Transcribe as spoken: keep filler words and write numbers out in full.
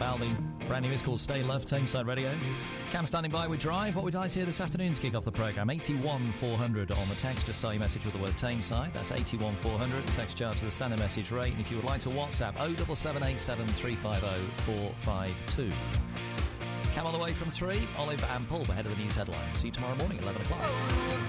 Bell. The brand new is called Stay Love, Tameside Radio. Cam standing by with Drive. What would I like to hear this afternoon to kick off the programme? eighty-one four hundred on the text. Just start your message with the word Tameside. That's eighty-one four hundred. Text charge to the standard message rate. And if you would like to WhatsApp, oh seven seven eight seven three five oh four five two. Cam on the way from three. Olive and Paul ahead of the news headlines. See you tomorrow morning at eleven o'clock.